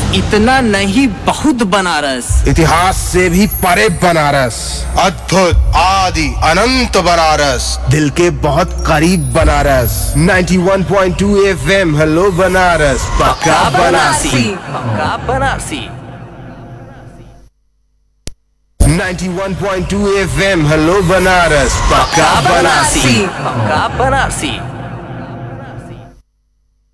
इतना नहीं बहुत बनारस, इतिहास से भी परे बनारस, अद्भुत आदि अनंत बनारस, दिल के बहुत करीब बनारस। 91.2 FM हेलो बनारस, पक्का बनारसी। पक्का बनारसी। 91.2 FM हेलो बनारस, पक्का बनारसी। पक्का बनारसी।